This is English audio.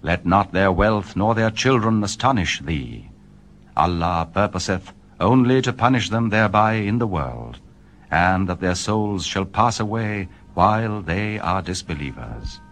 Let not their wealth nor their children astonish thee. Allah purposeth only to punish them thereby in the world, and that their souls shall pass away while they are disbelievers.